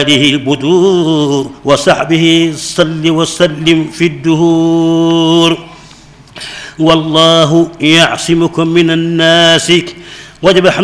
وآله البدور وصحبه صل وسلم في الدهور. والله يعصمكم من الناس وجب